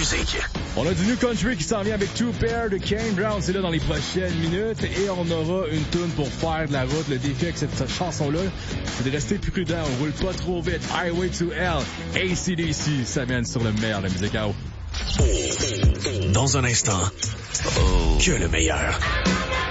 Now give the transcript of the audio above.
musique. On a du New Country qui s'en vient avec Two Pair de Kane Brown. C'est là dans les prochaines minutes. Et on aura une tune pour faire de la route. Le défi avec cette chanson-là, c'est de rester plus prudent. On roule pas trop vite. Highway to Hell. AC/DC. Ça mène sur le meilleur de la musique. Dans un instant, que le meilleur.